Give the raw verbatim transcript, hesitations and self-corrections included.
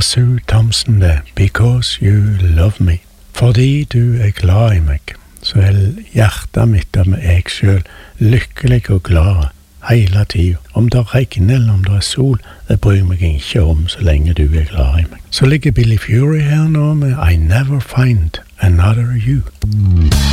Sue Thompson det, Because You Love Me. Fordi du er glad i meg, så er hjertet mitt av meg selv lykkelig og glad hele tiden. Om det regner eller om det er sol, det bryr meg ikke om så lenge du er glad i meg. Så ligger Billy Fury her nå med I Never Find Another You.